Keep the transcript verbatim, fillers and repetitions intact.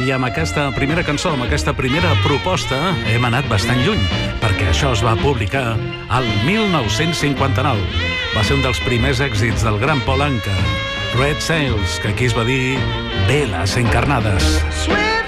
i amb aquesta primera cançó, amb aquesta primera proposta, hem anat bastant lluny, perquè això es va publicar al mil nou-cents cinquanta-nou. Va ser un dels primers èxits del gran Paul Anka, Red Sails, que aquí es va dir Veles encarnades. Sweet